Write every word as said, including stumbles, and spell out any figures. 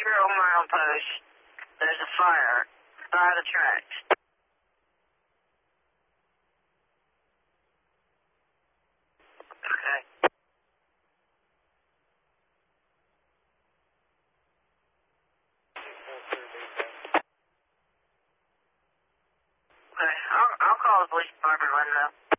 zero mile post. There's a fire by the tracks. Okay. Okay, I'll, I'll call the police department and let them know.